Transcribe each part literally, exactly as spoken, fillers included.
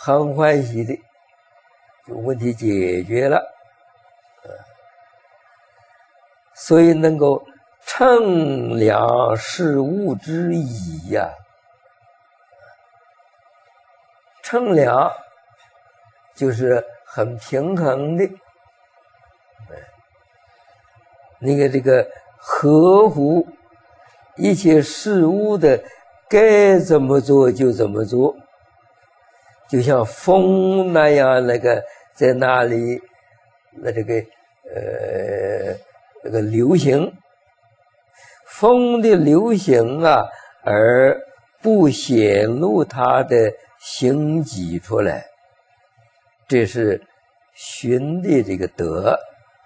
很欢喜的，就问题解决了，所以能够称量事物之宜呀、啊。称量就是很平衡的，那个这个合乎一切事物的该怎么做就怎么做，就像风那样，那个在那里那这个呃那个流行，风的流行啊，而不显露它的行迹出来，这是循的这个德。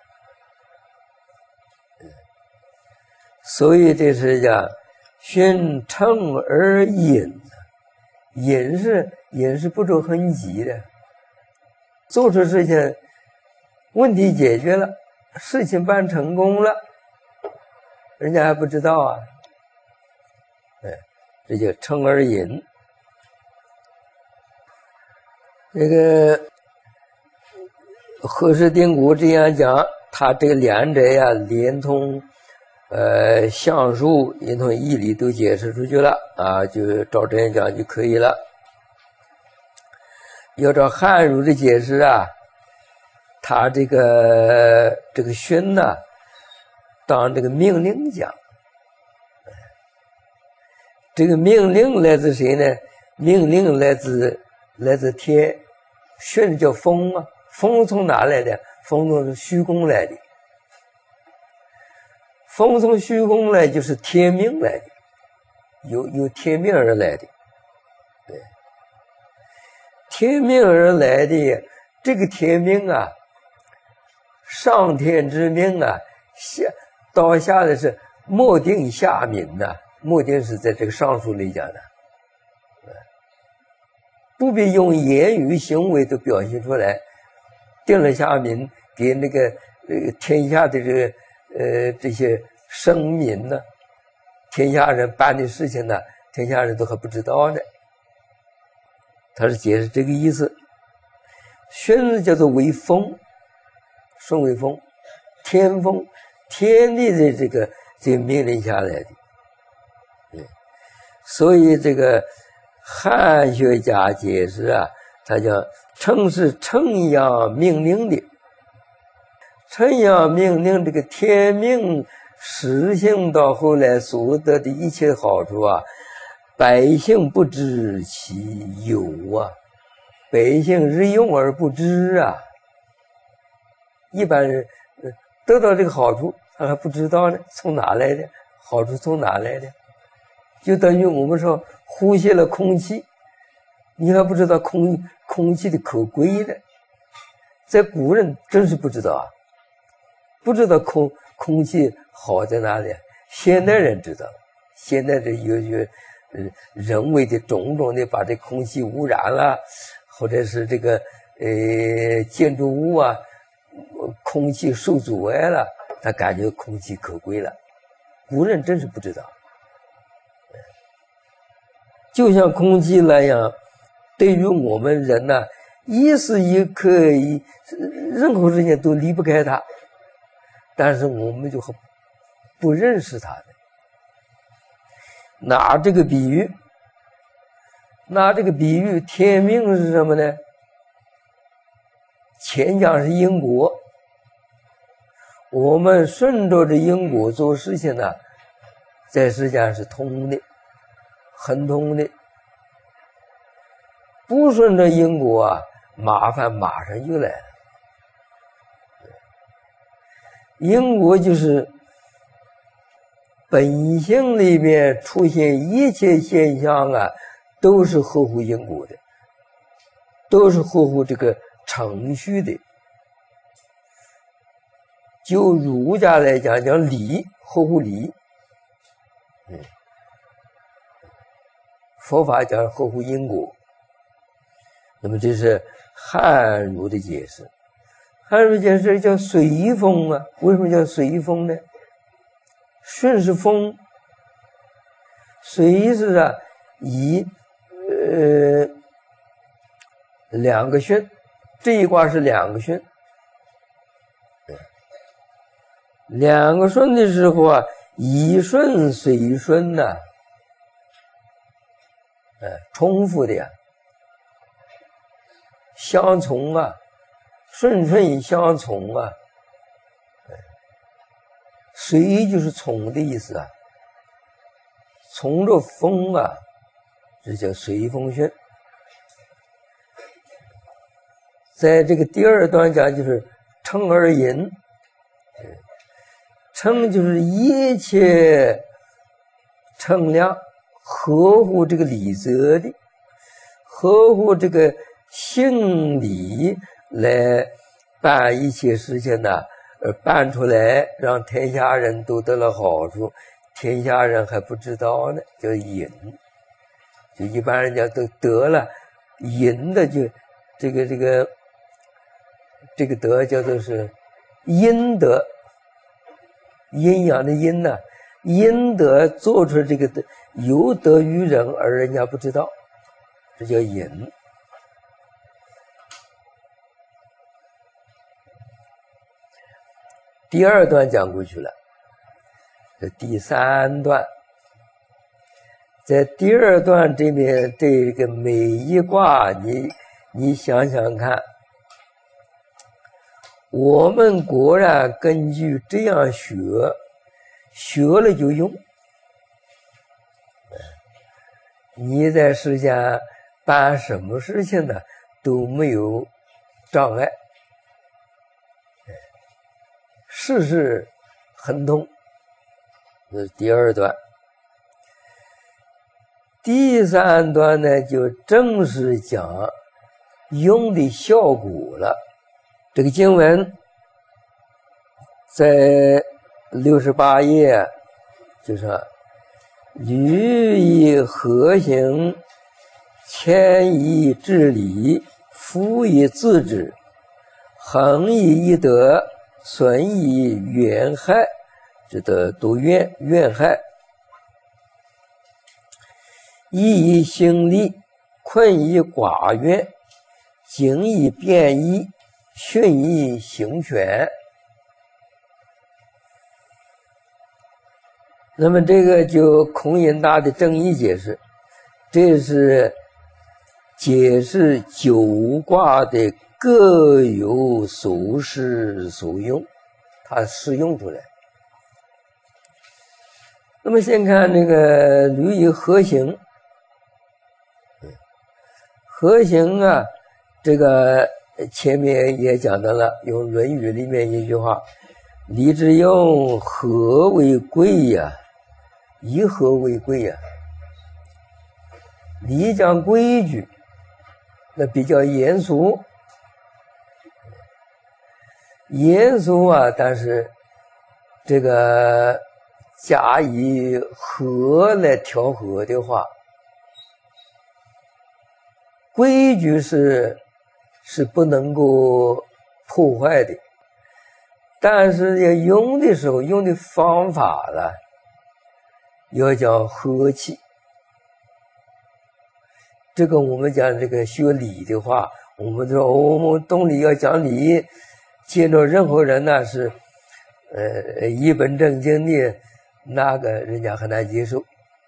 所以这是讲循称而隐，隐是隐是不着痕迹的，做出事情，问题解决了，事情办成功了，人家还不知道啊，哎，这叫称而隐。这个和氏定国这样讲，他这个两者呀，连同呃相术、连同义理都解释出去了啊，就照这样讲就可以了。要照汉儒的解释啊，他这个这个训呢、啊，当这个命令讲，这个命令来自谁呢？命令来自来自天，训叫风啊，风从哪来的？风从虚空来的，风从虚空来就是天命来的，由由天命而来的，对，天命而来的这个天命啊，上天之命啊，下到下的是莫定下民呐、啊，莫定是在这个上述里讲的。不必用言语行为都表现出来，定了下民给那个呃天下的这个呃这些生民呢，天下人办的事情呢，天下人都还不知道呢。他是解释这个意思。训叫做为风，顺为风，天风，天地的这个这个命令下来的。对，所以这个。汉学家解释啊，他叫称是称扬命令的，称扬命令这个天命实行到后来所得的一切好处啊，百姓不知其有啊，百姓日用而不知啊，一般人得到这个好处他还不知道呢，从哪来的？好处从哪来的？就等于我们说呼吸了空气，你还不知道空空气的可贵呢。在古人真是不知道啊，不知道空空气好在哪里。现代人知道，现在这有些呃人为的种种的把这空气污染了，或者是这个呃建筑物啊，空气受阻碍了，他感觉空气可贵了。古人真是不知道。就像空气那样，对于我们人呢、啊，一时一刻一任何事情都离不开它，但是我们就不认识它的。拿这个比喻，拿这个比喻，天命是什么呢？前讲是因果，我们顺着这因果做事情呢，在世界上是通的。很通的，不顺着因果啊，麻烦马上就来了。因果就是本性里面出现一切现象啊，都是合乎因果的，都是合乎这个程序的。就儒家来讲，讲理，合乎理。嗯。佛法讲合乎因果，那么这是汉儒的解释。汉儒解释叫随风啊，为什么叫随风呢？顺是风，随是啊以呃两个巽，这一卦是两个巽。两个顺的时候啊，以顺随顺呐、啊，呃，重复的呀，相从啊，顺顺相从啊，随就是从的意思啊，从着风啊，这叫随风巽。在这个第二段讲就是称而淫。称就是一切称量合乎这个理则的，合乎这个性理来办一切事情呢，而办出来让天下人都得了好处，天下人还不知道呢，叫淫。就一般人家都得了淫的，就这个这个这个德叫做是阴德。阴阳的阴呢、啊，阴德做出这个德，有德于人而人家不知道，这叫淫。第二段讲过去了，这第三段，在第二段这边这个每一卦，你你想想看。我们果然根据这样学，学了就用。你在世间办什么事情呢，都没有障碍，事事亨通。这是第二段。第三段呢，就正式讲用的效果了。这个经文在六十八页，就是履以和行，谦以治理，夫以自治，恒以一德，损以怨害，这得都怨怨害。义以兴利，困以寡怨，谨以变易，训以行权。那么这个就孔颖达的正义解释，这是解释九卦的各有所适所用，它适用出来。那么先看这个履以和行，和行啊，这个前面也讲到了，用《论语》里面一句话：“礼之用，和为贵呀。”以和为贵呀。礼讲规矩，那比较严肃，严肃啊，但是这个加以和来调和的话，规矩是是不能够破坏的，但是要用的时候，用的方法了，要讲和气。这个我们讲这个学礼的话，我们说、哦、我们懂礼要讲礼，见着任何人呢是呃一本正经的，那个人家很难接受。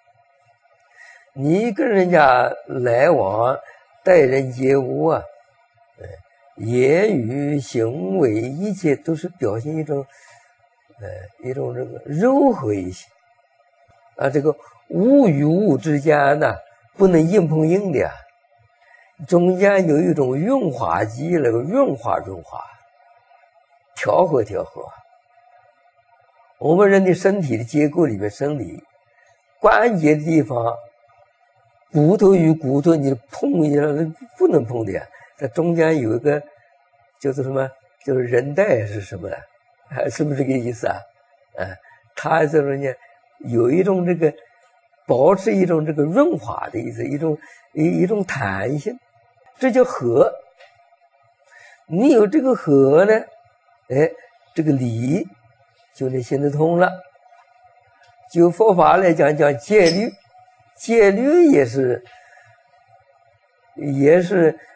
你跟人家来往待人接物啊，言语行为一切都是表现一种呃一种这个柔和一些啊，这个物与物之间呢不能硬碰硬的，中间有一种润滑剂，那个润滑润滑，调和调和。我们人的身体的结构里面，生理关节的地方，骨头与骨头你碰一下不能碰的呀，在中间有一个叫做什么，就是韧带是什么呢？啊，是不是这个意思啊？啊，它这种呢有一种这个保持一种这个润滑的意思，一种一一种弹性，这叫和。你有这个和呢，哎，这个理就能行得通了。就佛法来讲，讲戒律，戒律也是也是